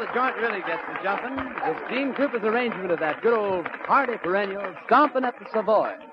joint really gets to jumping is Gene Cooper's arrangement of that good old hearty perennial, Stompin' at the Savoy.